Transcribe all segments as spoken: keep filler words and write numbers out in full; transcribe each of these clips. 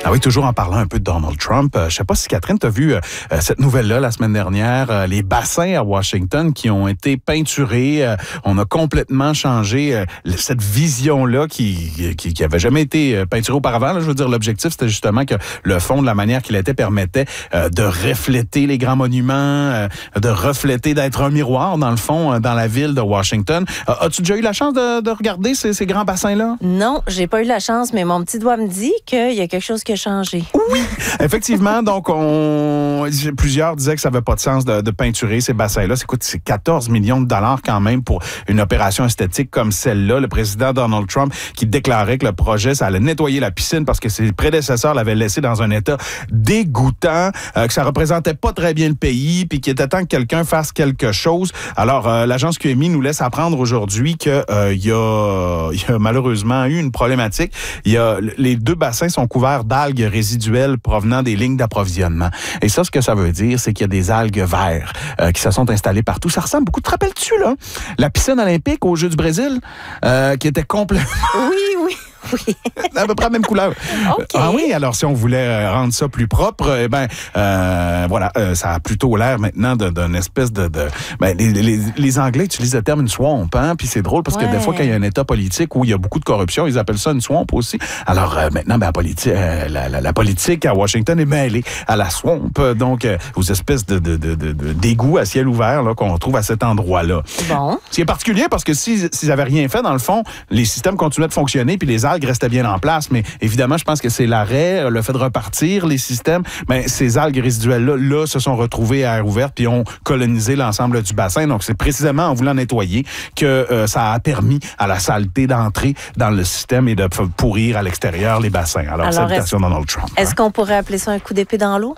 Ah oui, toujours en parlant un peu de Donald Trump. Euh, je sais pas si Catherine, t'as vu euh, cette nouvelle-là la semaine dernière, euh, les bassins à Washington qui ont été peinturés. Euh, on a complètement changé euh, cette vision-là qui, qui qui avait jamais été peinturée auparavant. Là, je veux dire, l'objectif, c'était justement que le fond, de la manière qu'il était, permettait euh, de refléter les grands monuments, euh, de refléter, d'être un miroir, dans le fond, euh, dans la ville de Washington. Euh, as-tu déjà eu la chance de, de regarder ces, ces grands bassins-là? Non, j'ai pas eu la chance, mais mon petit doigt me dit qu'il y a quelque chose qui a changé. Oui, effectivement. Donc, on plusieurs disaient que ça n'avait pas de sens de, de peinturer ces bassins-là. C'est, c'est quatorze millions de dollars quand même pour une opération esthétique comme celle-là. Le président Donald Trump qui déclarait que le projet, ça allait nettoyer la piscine parce que ses prédécesseurs l'avaient laissé dans un état dégoûtant, euh, que ça représentait pas très bien le pays, puis qu'il était temps que quelqu'un fasse quelque chose. Alors, euh, l'agence Q M I nous laisse apprendre aujourd'hui qu'il euh, y, a, y a malheureusement eu une problématique. Il y a, les deux bassins sont couverts d'algues résiduelles provenant des lignes d'approvisionnement. Et ça, ce que ça veut dire, c'est qu'il y a des algues vertes euh, qui se sont installées partout. Ça ressemble beaucoup, te rappelles-tu, là? La piscine olympique aux Jeux du Brésil, euh, qui était complètement... Oui, oui. Oui. À peu près la même couleur. Okay. Ah oui, alors si on voulait rendre ça plus propre, eh ben euh, voilà, euh, ça a plutôt l'air maintenant d'une espèce de... de ben, les, les, les Anglais utilisent le terme une swamp, hein, puis c'est drôle parce ouais. que des fois, quand il y a un État politique où il y a beaucoup de corruption, ils appellent ça une swamp aussi. Alors euh, maintenant, ben, la, politi- euh, la, la, la politique à Washington est mêlée à la swamp, donc euh, aux espèces de, de, de, de, de d'égouts à ciel ouvert là, qu'on trouve à cet endroit-là. Bon. C'est particulier parce que s'ils si, n'avaient rien fait, dans le fond, les systèmes continuaient de fonctionner, puis les algues restaient bien en place, mais évidemment, je pense que c'est l'arrêt, le fait de repartir les systèmes, mais ces algues résiduelles-là, là, se sont retrouvées à air ouvert puis ont colonisé l'ensemble du bassin. Donc, c'est précisément en voulant nettoyer que euh, ça a permis à la saleté d'entrer dans le système et de pourrir à l'extérieur les bassins. Alors, Alors salutations Donald Trump. Est-ce hein? qu'on pourrait appeler ça un coup d'épée dans l'eau?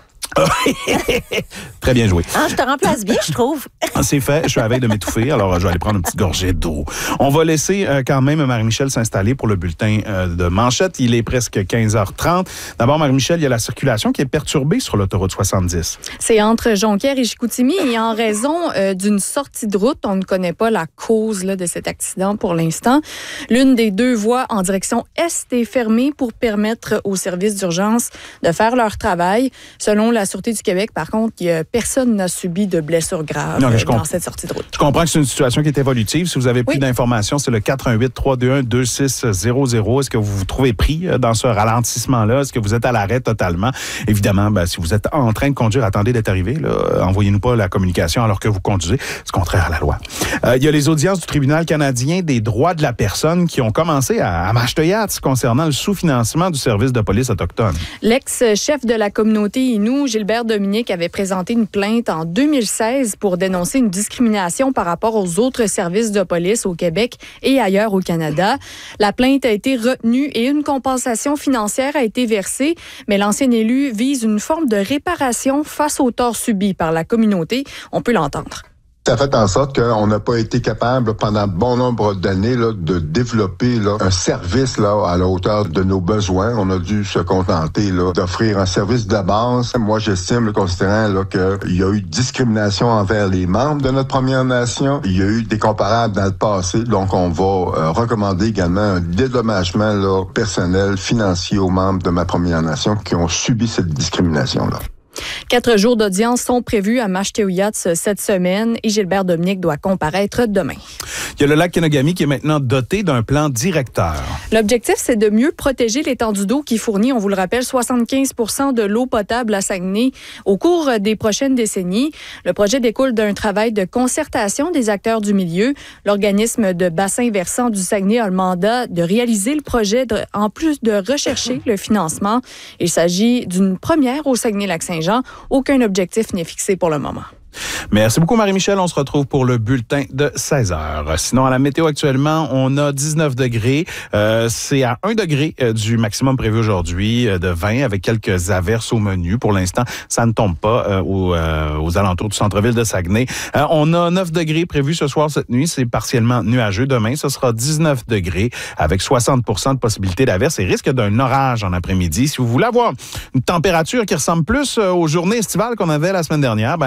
Très bien joué. Ah, je te remplace bien, je trouve. C'est fait. Je suis à la veille de m'étouffer, alors je vais aller prendre une petite gorgée d'eau. On va laisser euh, quand même Marie-Michel s'installer pour le bulletin euh, de Manchette. Il est presque quinze heures trente. D'abord, Marie-Michel, il y a la circulation qui est perturbée sur l'autoroute soixante-dix. C'est entre Jonquière et Chicoutimi et en raison euh, d'une sortie de route, on ne connaît pas la cause là, de cet accident pour l'instant. L'une des deux voies en direction est est fermée pour permettre aux services d'urgence de faire leur travail. Selon la Sûreté du Québec, par contre, il y a, personne n'a subi de blessures graves non, dans comp- cette sortie de route. Je comprends que c'est une situation qui est évolutive. Si vous avez plus oui. d'informations, c'est le quatre un huit, trois deux un, deux six zéro zéro. Est-ce que vous vous trouvez pris dans ce ralentissement-là? Est-ce que vous êtes à l'arrêt totalement? Évidemment, ben, si vous êtes en train de conduire, attendez d'être arrivé. Là, envoyez-nous pas la communication alors que vous conduisez. C'est contraire à la loi. Euh, il y a les audiences du Tribunal canadien des droits de la personne qui ont commencé à, à m'acheter-yachts concernant le sous-financement du service de police autochtone. L'ex-chef de la communauté Innu, Gilbert Dominique, avait présenté une plainte en deux mille seize pour dénoncer une discrimination par rapport aux autres services de police au Québec et ailleurs au Canada. La plainte a été retenue et une compensation financière a été versée, mais l'ancien élu vise une forme de réparation face aux torts subis par la communauté. On peut l'entendre. Ça a fait en sorte qu'on n'a pas été capable, pendant bon nombre d'années, là, de développer là, un service là, à la hauteur de nos besoins. On a dû se contenter là, d'offrir un service de base. Moi, j'estime, considérant là, qu'il y a eu discrimination envers les membres de notre Première Nation. Il y a eu des comparables dans le passé. Donc, on va euh, recommander également un dédommagement là, personnel, financier aux membres de ma Première Nation qui ont subi cette discrimination-là. Quatre jours d'audience sont prévus à Mashteuiat's cette semaine et Gilbert Dominique doit comparaître demain. Il y a le lac Kenogami qui est maintenant doté d'un plan directeur. L'objectif, c'est de mieux protéger l'étendue d'eau qui fournit, on vous le rappelle, soixante-quinze pour cent de l'eau potable à Saguenay au cours des prochaines décennies. Le projet découle d'un travail de concertation des acteurs du milieu. L'organisme de bassin versant du Saguenay a le mandat de réaliser le projet de, en plus de rechercher le financement. Il s'agit d'une première au Saguenay-Lac-Saint-Jean. Aucun objectif n'est fixé pour le moment. Merci beaucoup, Marie-Michel. On se retrouve pour le bulletin de seize heures. Sinon, à la météo actuellement, on a dix-neuf degrés. Euh, c'est à un degré euh, du maximum prévu aujourd'hui euh, de vingt avec quelques averses au menu. Pour l'instant, ça ne tombe pas euh, aux, euh, aux alentours du centre-ville de Saguenay. Euh, on a neuf degrés prévus ce soir, cette nuit. C'est partiellement nuageux. Demain, ce sera dix-neuf degrés avec soixante pour cent de possibilité d'averse et risque d'un orage en après-midi. Si vous voulez avoir une température qui ressemble plus aux journées estivales qu'on avait la semaine dernière, ben il faut attendre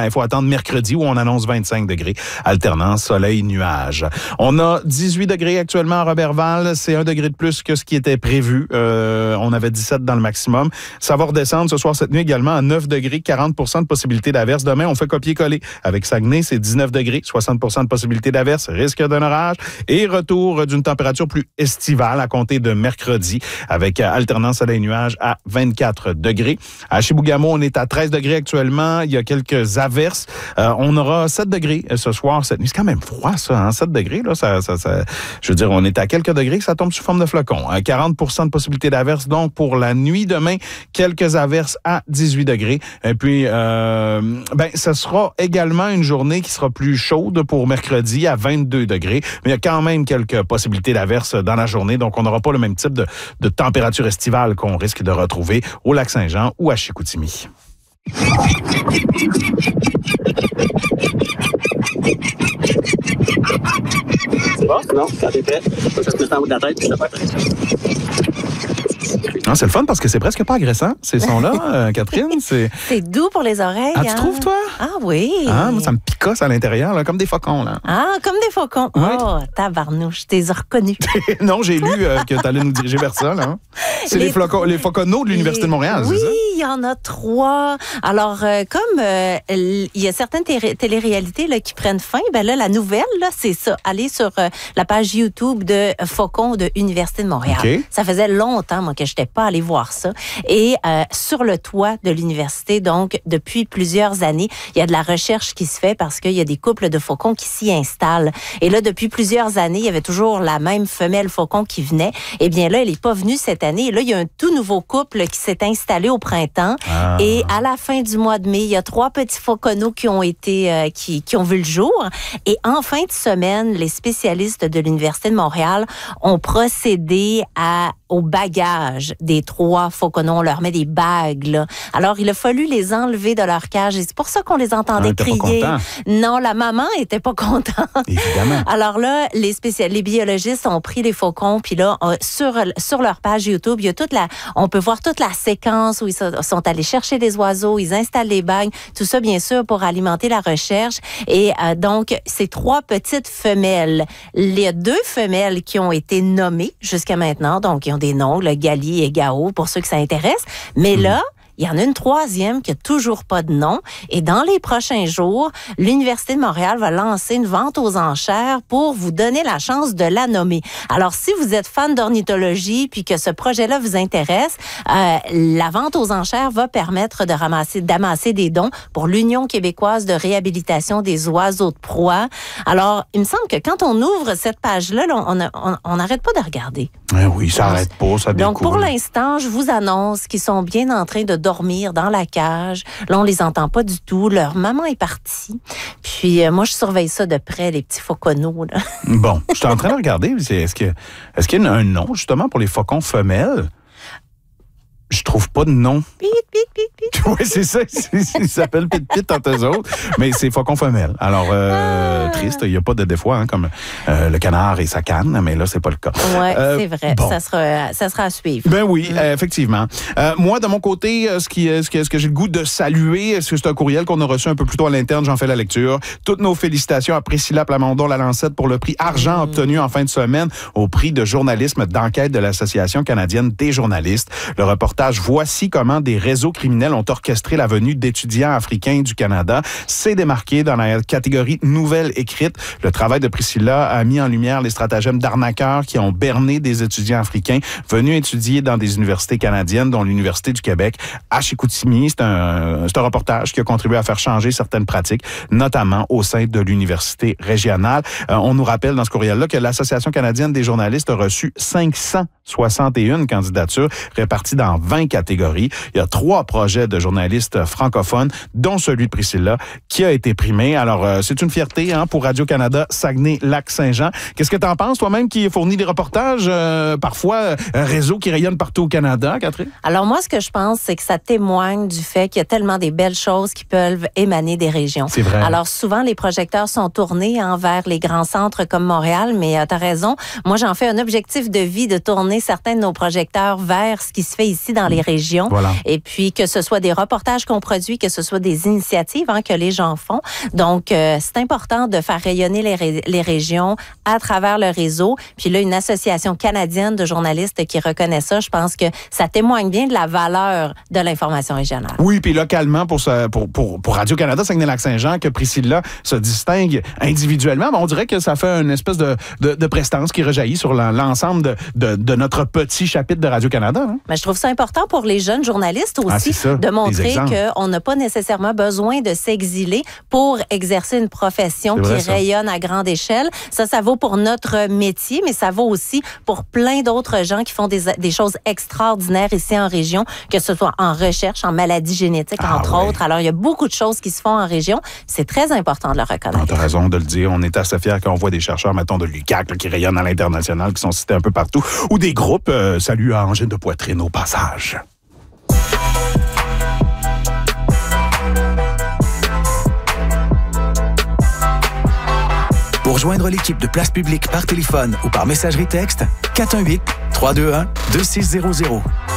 mercredi où on annonce vingt-cinq degrés, alternant soleil-nuage. On a dix-huit degrés actuellement à Roberval. C'est un degré de plus que ce qui était prévu. Euh, on avait dix-sept dans le maximum. Ça va redescendre ce soir, cette nuit également à neuf degrés, quarante pour cent de possibilité d'averse. Demain, on fait copier-coller. Avec Saguenay, c'est dix-neuf degrés, soixante pour cent de possibilité d'averse, risque d'un orage et retour d'une température plus estivale à compter de mercredi avec alternance soleil-nuage à vingt-quatre degrés. À Chibougamau, on est à treize degrés actuellement. Il y a quelques averses. Euh, on aura sept degrés ce soir, cette nuit. C'est quand même froid, ça, hein? sept degrés, là, ça, ça, ça, je veux dire, on est à quelques degrés que ça tombe sous forme de flocons. quarante pour cent de possibilité d'averse, donc, pour la nuit demain, quelques averses à dix-huit degrés. Et puis, euh, ben, ce sera également une journée qui sera plus chaude pour mercredi à vingt-deux degrés. Mais il y a quand même quelques possibilités d'averse dans la journée, donc on n'aura pas le même type de, de température estivale qu'on risque de retrouver au Lac-Saint-Jean ou à Chicoutimi. C'est bon? Non, quand t'es prêt, faut que ça se mette en haut de la tête puis je te fais pression. Ah, c'est le fun parce que c'est presque pas agressant, ces sons-là, euh, Catherine. C'est... c'est doux pour les oreilles. Ah, hein? tu trouves, toi? Ah oui. Ah, moi, ça me picosse à l'intérieur, là, comme des faucons, là. Ah, comme des faucons. Oui. Oh, tabarnouche, t'es reconnus. Non, j'ai lu euh, que tu allais nous diriger vers ça, là. C'est les, les, flocons, les fauconneaux de l'Université les... de Montréal, oui, c'est ça? Oui, il y en a trois. Alors, euh, comme euh, il y a certaines té- téléréalités là, qui prennent fin, ben là, la nouvelle, là, c'est ça. Allez sur euh, la page YouTube de Faucons de l'Université de Montréal. Okay. Ça faisait longtemps, moi, que je n'étais pas allée voir ça. Et euh, sur le toit de l'université, donc, depuis plusieurs années, il y a de la recherche qui se fait parce qu'il y a des couples de faucons qui s'y installent. Et là, depuis plusieurs années, il y avait toujours la même femelle faucon qui venait. Eh bien là, elle n'est pas venue cette année. Et là, il y a un tout nouveau couple qui s'est installé au printemps. Ah. Et à la fin du mois de mai, il y a trois petits fauconneaux qui ont été, euh, qui, qui ont vu le jour. Et en fin de semaine, les spécialistes de l'Université de Montréal ont procédé à au bagage des trois fauconneaux. On leur met des bagues, là. Alors, il a fallu les enlever de leur cage. Et c'est pour ça qu'on les entendait ah, crier. Non, la maman était pas contente. Évidemment. Alors là, les spécial... les biologistes ont pris les faucons, puis là, sur, sur leur page YouTube, il y a toute la... on peut voir toute la séquence où ils sont allés chercher des oiseaux, ils installent les bagues, tout ça, bien sûr, pour alimenter la recherche. Et euh, donc, ces trois petites femelles, les deux femelles qui ont été nommées jusqu'à maintenant, donc, ils ont des noms, le Gali et Gao, pour ceux que ça intéresse. Mais mmh. là, il y en a une troisième qui n'a toujours pas de nom. Et dans les prochains jours, l'Université de Montréal va lancer une vente aux enchères pour vous donner la chance de la nommer. Alors, si vous êtes fan d'ornithologie puis que ce projet-là vous intéresse, euh, la vente aux enchères va permettre de ramasser, d'amasser des dons pour l'Union québécoise de réhabilitation des oiseaux de proie. Alors, il me semble que quand on ouvre cette page-là, là, on n'arrête pas de regarder. Eh oui, ça n'arrête pas, ça découle. Donc, pour l'instant, je vous annonce qu'ils sont bien en train de dormir dans la cage. Là, on les entend pas du tout. Leur maman est partie. Puis, euh, moi, je surveille ça de près, les petits fauconneaux, là. Bon, je suis en train de regarder. Est-ce, que, est-ce qu'il y a un nom, justement, pour les faucons femelles? Je trouve pas de nom. Pit, pit, pit, pit. Oui, c'est ça. Ils s'appellent Pit Pit tant eux autres. Mais c'est faucon femelle. Alors, euh, ah. triste. Il n'y a pas de défaut, hein, comme euh, le canard et sa canne, mais là, c'est pas le cas. Oui, euh, c'est vrai. Bon. Ça, sera, ça sera à suivre. Ben oui, mmh. euh, effectivement. Euh, moi, de mon côté, ce, qui, ce, que, ce que j'ai le goût de saluer, c'est un courriel qu'on a reçu un peu plus tôt à l'interne. J'en fais la lecture. Toutes nos félicitations à Priscilla Plamondon-Lalancette pour le prix Argent mmh. obtenu en fin de semaine au prix de journalisme d'enquête de l'Association canadienne des journalistes. Le reportage Voici comment des réseaux criminels ont orchestré la venue d'étudiants africains du Canada s'est démarqué dans la catégorie nouvelle écrite. Le travail de Priscilla a mis en lumière les stratagèmes d'arnaqueurs qui ont berné des étudiants africains venus étudier dans des universités canadiennes, dont l'Université du Québec à Chicoutimi. C'est un, c'est un reportage qui a contribué à faire changer certaines pratiques, notamment au sein de l'université régionale. Euh, on nous rappelle dans ce courriel-là que l'Association canadienne des journalistes a reçu cinq cent soixante et une candidatures réparties dans vingt catégories. Il y a trois projets de journalistes francophones, dont celui de Priscilla, qui a été primé. Alors, euh, c'est une fierté hein, pour Radio-Canada Saguenay-Lac-Saint-Jean. Qu'est-ce que tu en penses, toi-même, qui fournit des reportages, euh, parfois un réseau qui rayonne partout au Canada, Catherine? Alors, moi, ce que je pense, c'est que ça témoigne du fait qu'il y a tellement des belles choses qui peuvent émaner des régions. C'est vrai. Alors, souvent, les projecteurs sont tournés hein, vers les grands centres comme Montréal, mais euh, tu as raison. Moi, j'en fais un objectif de vie de tourner certains de nos projecteurs vers ce qui se fait ici dans dans les régions. Voilà. Et puis, que ce soit des reportages qu'on produit, que ce soit des initiatives hein, que les gens font. Donc, euh, c'est important de faire rayonner les, ré- les régions à travers le réseau. Puis là, une association canadienne de journalistes qui reconnaît ça, je pense que ça témoigne bien de la valeur de l'information régionale. Oui, puis localement, pour, ce, pour, pour, pour Radio-Canada, Saguenay-Lac-Saint-Jean, que Priscilla se distingue individuellement, ben on dirait que ça fait une espèce de, de, de prestance qui rejaillit sur l'ensemble de, de, de notre petit chapitre de Radio-Canada. Hein? Mais je trouve ça important pour les jeunes journalistes aussi ah, ça, de montrer qu'on n'a pas nécessairement besoin de s'exiler pour exercer une profession C'est qui vrai, ça. rayonne à grande échelle. Ça, ça vaut pour notre métier, mais ça vaut aussi pour plein d'autres gens qui font des, des choses extraordinaires ici en région, que ce soit en recherche, en maladies génétiques, ah, entre ouais. autres. Alors, il y a beaucoup de choses qui se font en région. C'est très important de le reconnaître. Tu as raison de le dire. On est assez fiers quand on voit des chercheurs, mettons, de l'U Q A C là, qui rayonnent à l'international, qui sont cités un peu partout, ou des groupes, euh, salut à Angine de Poitrine au passage. Pour joindre l'équipe de Place Publique par téléphone ou par messagerie texte, quatre un huit, trois deux un, deux six zéro zéro.